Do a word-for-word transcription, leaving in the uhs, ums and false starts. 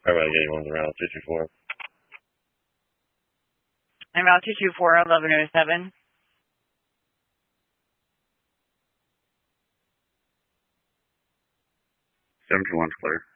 Everybody get one's around two two four. I'm out two two four, eleven oh seven. seven two one's clear.